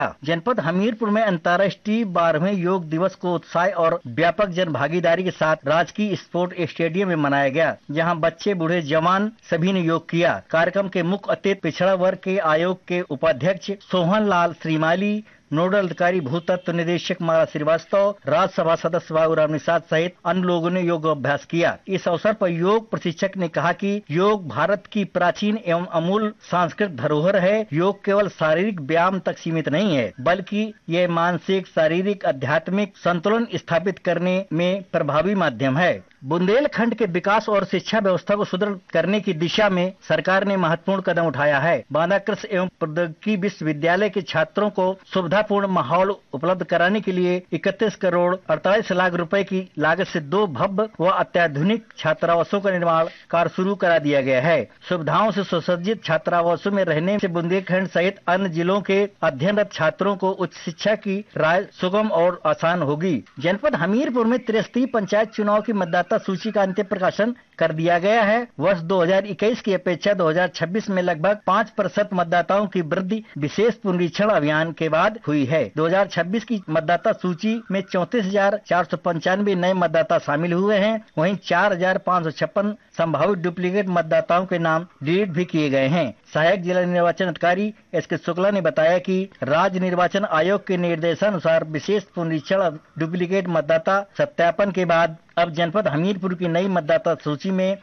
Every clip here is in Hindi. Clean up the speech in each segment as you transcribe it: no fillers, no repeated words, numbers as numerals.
जनपद हमीरपुर में अंतर्राष्ट्रीय 12वें योग दिवस को उत्साह और व्यापक जन भागीदारी के साथ राजकीय स्पोर्ट स्टेडियम में मनाया गया, जहां बच्चे बूढ़े जवान सभी ने योग किया। कार्यक्रम के मुख्य अतिथि पिछड़ा वर्ग के आयोग के उपाध्यक्ष सोहन लाल श्रीमाली, नोडल अधिकारी भूतत्व निदेशक माला श्रीवास्तव, राज्यसभा सदस्य बाबूराम निषाद सहित अन्य लोगों ने योग अभ्यास किया। इस अवसर पर योग प्रशिक्षक ने कहा कि योग भारत की प्राचीन एवं अमूल्य सांस्कृतिक धरोहर है। योग केवल शारीरिक व्यायाम तक सीमित नहीं है, बल्कि यह मानसिक, शारीरिक, आध्यात्मिक संतुलन स्थापित करने में प्रभावी माध्यम है। बुंदेलखंड के विकास और शिक्षा व्यवस्था को सुदृढ़ करने की दिशा में सरकार ने महत्वपूर्ण कदम उठाया है। बांदा कृषि एवं प्रौद्योगिकी विश्वविद्यालय के छात्रों को सुविधापूर्ण माहौल उपलब्ध कराने के लिए 31 करोड़ 48 लाख रुपए की लागत से 2 भव्य व अत्याधुनिक छात्रावासों का निर्माण कार्य शुरू करा दिया गया है। सुविधाओं से सुसज्जित छात्रावासों में रहने से बुंदेलखंड सहित अन्य जिलों के अध्ययनरत छात्रों को उच्च शिक्षा की राह सुगम और आसान होगी। जनपद हमीरपुर में त्रिस्तरीय पंचायत चुनाव की मतदाता सूची का अंतिम प्रकाशन कर दिया गया है। वर्ष 2021 की अपेक्षा 2026 में लगभग 5% मतदाताओं की वृद्धि विशेष पुनरीक्षण अभियान के बाद हुई है। 2026 की मतदाता सूची में 34,495 नए मतदाता शामिल हुए हैं। वहीं 4,556 संभावित डुप्लीकेट मतदाताओं के नाम डिलीट भी किए गए हैं। सहायक जिला निर्वाचन अधिकारी एस.के. शुक्ला ने बताया कि राज्य निर्वाचन आयोग के निर्देशानुसार विशेष पुनरीक्षण डुप्लीकेट मतदाता सत्यापन के बाद अब जनपद हमीरपुर की नई मतदाता सूची में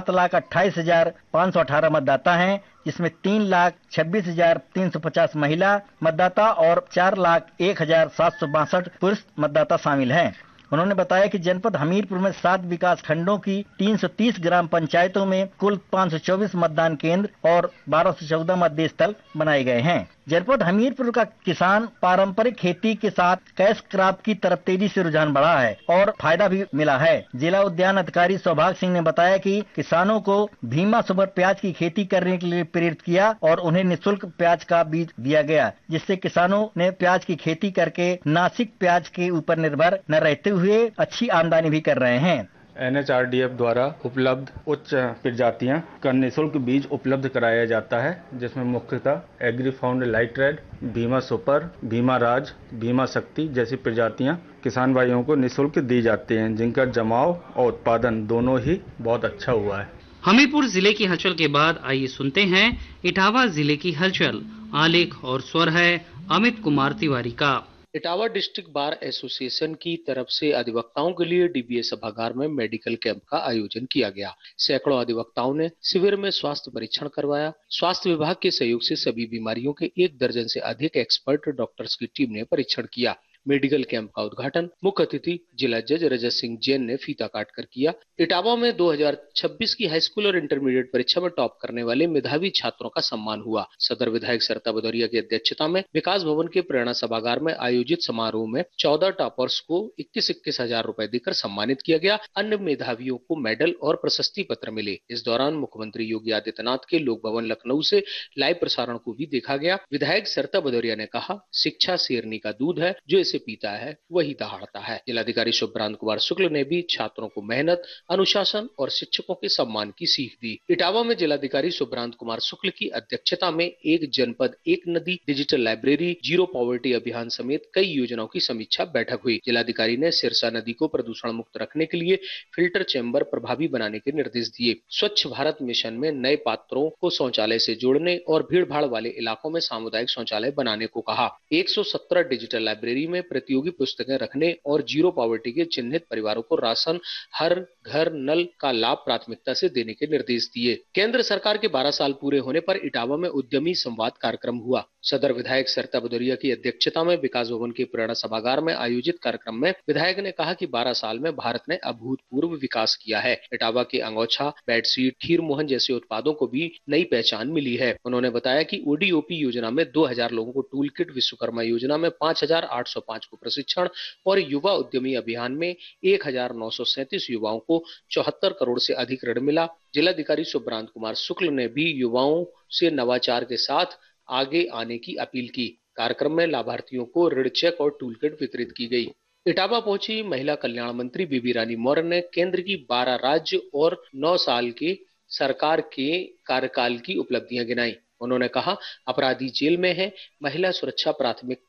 7,28,518 मतदाता हैं, जिसमें 3,26,350 महिला मतदाता और 4,01,762 पुरुष मतदाता शामिल हैं। उन्होंने बताया कि जनपद हमीरपुर में 7 विकास खंडों की 330 ग्राम पंचायतों में कुल 524 मतदान केंद्र और 1214 मतदेय स्थल बनाए गए हैं। जनपद हमीरपुर का किसान पारंपरिक खेती के साथ कैश क्रॉप की तरफ तेजी से रुझान बढ़ा है और फायदा भी मिला है। जिला उद्यान अधिकारी सौभाग्य सिंह ने बताया कि किसानों को भीमा सुपर प्याज की खेती करने के लिए प्रेरित किया और उन्हें निःशुल्क प्याज का बीज दिया गया, जिससे किसानों ने प्याज की खेती करके नासिक प्याज के ऊपर निर्भर न रहते हुए अच्छी आमदनी भी कर रहे हैं। NHRDF द्वारा उपलब्ध उच्च प्रजातियां का निःशुल्क बीज उपलब्ध कराया जाता है, जिसमें मुख्यतः Agrifound light red, Bhima super, Bhima राज, भीमा शक्ति जैसी प्रजातियां किसान भाइयों को निःशुल्क दी जाती हैं, जिनका जमाव और उत्पादन दोनों ही बहुत अच्छा हुआ है। हमीरपुर जिले की हलचल के बाद आइए सुनते हैं इटावा जिले की हलचल। आलेख और स्वर है अमित कुमार तिवारी का। इटावा डिस्ट्रिक्ट बार एसोसिएशन की तरफ से अधिवक्ताओं के लिए डीबीए सभागार में मेडिकल कैंप का आयोजन किया गया। सैकड़ों अधिवक्ताओं ने शिविर में स्वास्थ्य परीक्षण करवाया। स्वास्थ्य विभाग के सहयोग से सभी बीमारियों के 1 दर्जन से अधिक एक्सपर्ट डॉक्टर्स की टीम ने परीक्षण किया। मेडिकल कैंप का उद्घाटन मुख्य अतिथि जिला जज रजत सिंह जैन ने फीता काटकर किया। इटावा में 2026 की हाई स्कूल और इंटरमीडिएट परीक्षा में टॉप करने वाले मेधावी छात्रों का सम्मान हुआ। सदर विधायक सरिता भदौरिया की अध्यक्षता में विकास भवन के प्रेरणा सभागार में आयोजित समारोह में 14 टॉपर्स को 21-21 हजार रुपए देकर सम्मानित किया गया। अन्य मेधावियों को मेडल और प्रशस्ति पत्र मिले। इस दौरान मुख्यमंत्री योगी आदित्यनाथ के लोक भवन लखनऊ से लाइव प्रसारण को भी देखा गया। विधायक सरिता भदौरिया ने कहा, शिक्षा शेरनी का दूध है, जो इसे पीता है वही दहाड़ता है। जिलाधिकारी शुभ्रांत कुमार शुक्ल ने भी छात्रों को मेहनत, अनुशासन और शिक्षकों के सम्मान की सीख दी। इटावा में जिलाधिकारी शुभ्रांत कुमार शुक्ल की अध्यक्षता में एक जनपद एक नदी, डिजिटल लाइब्रेरी, जीरो पॉवर्टी अभियान समेत कई योजनाओं की समीक्षा बैठक हुई। जिलाधिकारी ने सिरसा नदी को प्रदूषण मुक्त रखने के लिए फिल्टर चैम्बर प्रभावी बनाने के निर्देश दिए। स्वच्छ भारत मिशन में नए पात्रों को शौचालय से जोड़ने और भीड़ भाड़ वाले इलाकों में सामुदायिक शौचालय बनाने को कहा। 117 डिजिटल लाइब्रेरी में प्रतियोगी पुस्तकें रखने और जीरो पॉवर्टी के चिन्हित परिवारों को राशन हर घर नल का लाभ प्राथमिकता से देने के निर्देश दिए। केंद्र सरकार के 12 साल पूरे होने पर इटावा में उद्यमी संवाद कार्यक्रम हुआ। सदर विधायक सरिता भदौरिया की अध्यक्षता में विकास भवन के प्रेरणा सभागार में आयोजित कार्यक्रम में विधायक ने कहा कि 12 साल में भारत ने अभूतपूर्व विकास किया है। इटावा के अंगोछा, बेडशीट, खीर मोहन जैसे उत्पादों को भी नई पहचान मिली है। उन्होंने बताया कि ओडीओपी योजना में 2000 लोगों को टूल किट, विश्वकर्मा योजना में 5805 को प्रशिक्षण और युवा उद्यमी अभियान में 1937 युवाओं को 74 करोड़ से अधिक ऋण मिला। जिलाधिकारी शुभ्रांत कुमार शुक्ल ने भी युवाओं से नवाचार के साथ आगे आने की अपील की। कार्यक्रम में लाभार्थियों को ऋण चेक और टूल किट वितरित की गई। इटावा पहुंची महिला कल्याण मंत्री बीबी रानी मौर्य ने केंद्र की 12 राज्य और 9 साल के सरकार के कार्यकाल की उपलब्धियां गिनाई। उन्होंने कहा, अपराधी जेल में है, महिला सुरक्षा प्राथमिक